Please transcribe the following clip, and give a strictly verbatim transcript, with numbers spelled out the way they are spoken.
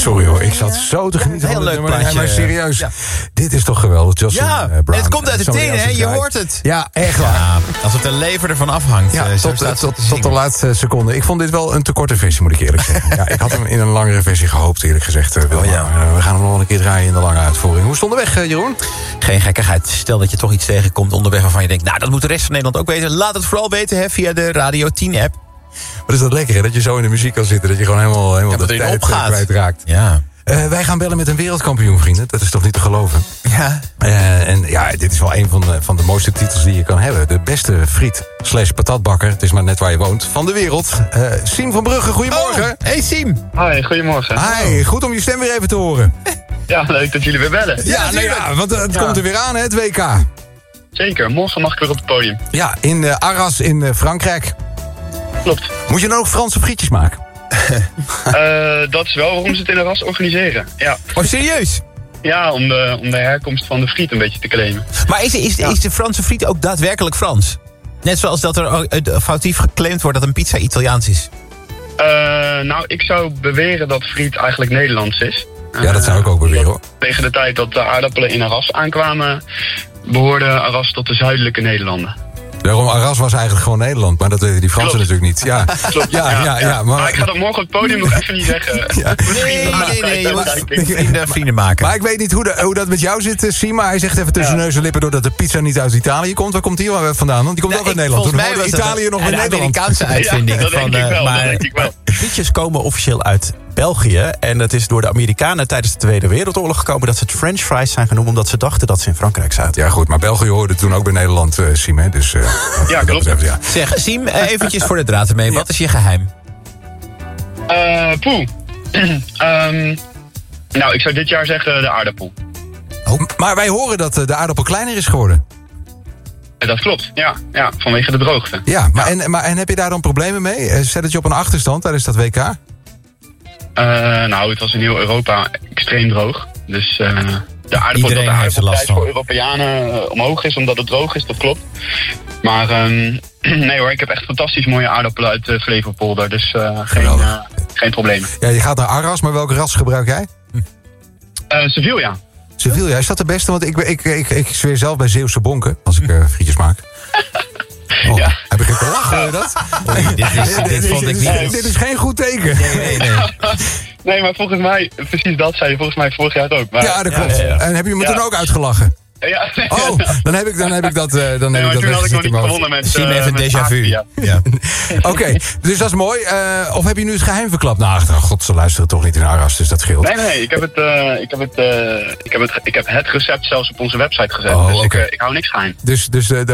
Sorry hoor, ik zat zo te genieten Heel van het leuk nummer. plaatje. Maar serieus, Ja. dit is toch geweldig. Justin Ja, uh, Brown. en het komt uit de Sorry tenen, als hè? het Je draait. hoort het. Ja, echt waar. Ja, alsof de lever ervan afhangt. Ja, uh, zo tot, staat ze tot, te tot de zingen. laatste seconde. Ik vond dit wel een te korte versie, moet ik eerlijk zeggen. Ja, ik had hem in een langere versie gehoopt, eerlijk gezegd. Uh, Wilma. Oh, ja. uh, we gaan hem nog wel een keer draaien in de lange uitvoering. Hoe is het onderweg, uh, Jeroen? Geen gekkigheid. Stel dat je toch iets tegenkomt onderweg waarvan je denkt... nou, dat moet de rest van Nederland ook weten. Laat het vooral weten hè, via de Radio tien app. Wat is dat lekker, hè? Dat je zo in de muziek kan zitten. Dat je gewoon helemaal, helemaal Ja, de dat erin tijd opgaat. kwijtraakt. Ja. Uh, wij gaan bellen met een wereldkampioen, vrienden. Dat is toch niet te geloven? Ja. Uh, en ja, dit is wel een van de, van de mooiste titels die je kan hebben. De beste friet slash patatbakker, het is maar net waar je woont, van de wereld. Uh, Siem van Brugge, goedemorgen. Oh, hey Siem. Hi, goedemorgen. Hi, goed om je stem weer even te horen. Ja, leuk dat jullie weer bellen. Ja, nou ja, want uh, het Ja. komt er weer aan, hè, het W K. Zeker, morgen mag ik weer op het podium. Ja, in uh, Arras in uh, Frankrijk. Klopt. Moet je nou ook Franse frietjes maken? Uh, dat is wel waarom ze het in de ras organiseren. Ja, Oh, serieus? ja om, de, om de herkomst van de friet een beetje te claimen. Maar is, is, is de Franse friet ook daadwerkelijk Frans? Net zoals dat er ook, uh, foutief geclaimd wordt dat een pizza Italiaans is. Uh, nou, ik zou beweren dat friet eigenlijk Nederlands is. Ja, dat zou ik ook beweren, hoor. Tegen de tijd dat de aardappelen in Arras aankwamen, behoorde Arras tot de zuidelijke Nederlanden. Daarom, Arras was eigenlijk gewoon Nederland, maar dat weten die Fransen Klopt. natuurlijk niet. Ja, Klopt, ja, ja, ja, Maar, maar, ik ga dat morgen op het podium nog even niet zeggen. Ja. Nee, nee, nee. Je moet Uiteindelijk. vrienden, vrienden maken. maar ik weet niet hoe, de, hoe dat met jou zit, uh, Siem, maar hij zegt even tussen Ja. neus en lippen doordat de pizza niet uit Italië komt. Waar komt die wel vandaan? Want die komt Nou, ook uit ik- Nederland. Toen volgens mij hoorde was dat Italië een- nog een in Nederland. Amerikaanse uitvinding. Ja, dat denk van, ik uh, wel, maar, dat denk ik wel. Frietjes komen officieel uit België. En dat is door de Amerikanen tijdens de Tweede Wereldoorlog gekomen dat ze het French fries zijn genoemd omdat ze dachten dat ze in Frankrijk zaten. Ja goed, maar België hoorde toen ook bij Nederland, uh, Siem, hè? Dus, uh, wat dat klopt. betreft, ja. Zeg, Siem, uh, eventjes voor de draad ermee. Wat is je geheim? Uh, poeh. um, nou, ik zou dit jaar zeggen de aardappel. Oh, maar wij horen dat uh, de aardappel kleiner is geworden. Uh, dat klopt, ja, ja. Vanwege de droogte. Ja, maar, En, maar en heb je daar dan problemen mee? Uh, Zet het je op een achterstand tijdens dat W K? Uh, nou, het was in heel Europa extreem droog. Dus uh, de aardappel Iedereen dat de heeft er last aardappelprijs van. voor Europeanen uh, omhoog is, omdat het droog is, dat klopt. Maar um, nee hoor, ik heb echt fantastisch mooie aardappelen uit de Flevopolder. Dus uh, geen, Geweldig. uh, geen problemen. Ja, je gaat naar Arras, maar welke ras gebruik jij? Uh, Sevilla. Sevilla, is dat de beste? Want ik, ik, ik, ik zweer zelf bij Zeeuwse bonken als ik uh, frietjes maak. Oh, Ja. Hij begint te lachen, hoor je dat? Oei, dit, is, dit vond ik niet... Dit is geen goed teken. Nee, nee, nee. Nee, maar volgens mij, precies dat zei je volgens mij vorig jaar ook. Maar, Ja, dat klopt. ja, ja. En heb je me Ja. toen ook uitgelachen? ja. Oh, dan heb ik, dan heb ik dat uh, dan Nee, heb maar ik dat toen had ik nog weggezet in niet mijn hoofd. gewonnen met... Siem uh, heeft een met déjà vu. Avia. Ja. Oké, dus dat is mooi. Uh, of heb je nu het geheim verklapt? Nou, ach, god, ze luisteren toch niet in Arras, dus dat scheelt. Nee, nee, nee. Ik heb het, uh, ik heb het, uh, ik heb het, ik heb het recept zelfs op onze website gezet. Oh, dus ik, oké. uh, ik hou niks geheim. Dus, dus uh,